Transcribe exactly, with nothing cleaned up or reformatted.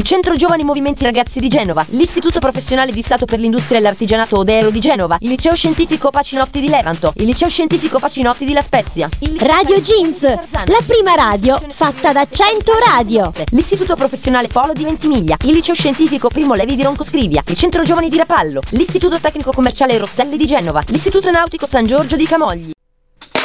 il Centro Giovani Movimenti Ragazzi di Genova, l'Istituto Professionale di Stato per l'Industria e l'Artigianato Odero di Genova, il Liceo Scientifico Pacinotti di Levanto, il Liceo Scientifico Pacinotti di La Spezia, il Radio Jeans, la prima radio fatta da cento radio, l'Istituto Professionale Polo di Ventimiglia, il Liceo Scientifico Primo Levi di Roncoscrivia, il Centro Giovani di Rapallo, l'Istituto Tecnico Commerciale Rosselli di Genova, l'Istituto Nautico San Giorgio di Camogli.